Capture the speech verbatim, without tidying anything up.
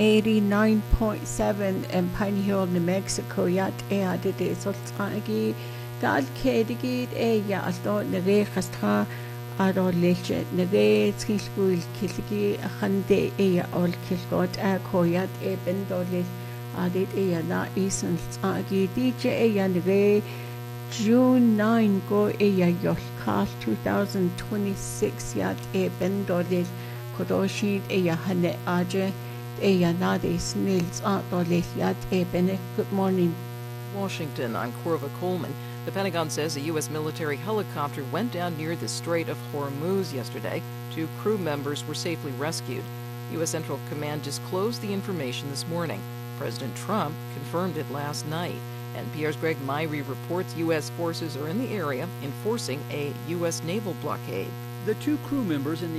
eighty-nine point seven in Pinehole, New Mexico, yat ea de de soltagi, dal kedigid e ya aldo nere kastra aro leche nere skilskul kilgi khande e ya ol kilgot a koyat e bendole adit e ya na isen tsagi dj e ya nere June ninth go e ya yolkal twenty twenty-six yat e bendole kodoshid e ya hane aje Good morning. Washington, I'm Corva Coleman. The Pentagon says a U S military helicopter went down near the Strait of Hormuz yesterday. Two crew members were safely rescued. U S Central Command disclosed the information this morning. President Trump confirmed it last night. N P R's Greg Myrie reports U S forces are in the area enforcing a U S naval blockade. The two crew members in the